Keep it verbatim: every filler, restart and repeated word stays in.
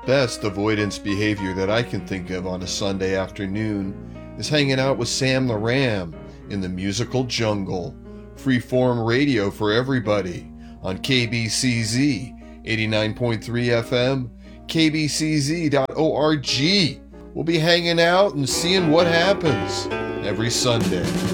best avoidance behavior that I can think of on a Sunday afternoon is hanging out with Sam the Ram in the musical jungle. Freeform radio for everybody on K B C Z eighty-nine point three F M, K B C Z dot org. We'll be hanging out and seeing what happens every Sunday.